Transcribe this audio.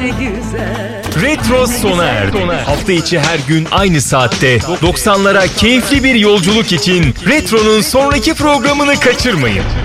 ne güzel. Retro sona erdi. Hafta içi her gün aynı saatte 90'lara keyifli bir yolculuk için Retro'nun sonraki programını kaçırmayın.